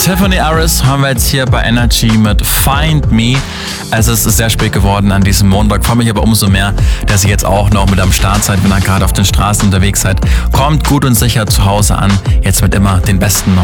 Tiffany Harris haben wir jetzt hier bei Energy mit Find Me. Es ist sehr spät geworden an diesem Montag. Freue mich aber umso mehr, dass ihr jetzt auch noch mit am Start seid, wenn ihr gerade auf den Straßen unterwegs seid. Kommt gut und sicher zu Hause an. Jetzt mit immer den besten neuen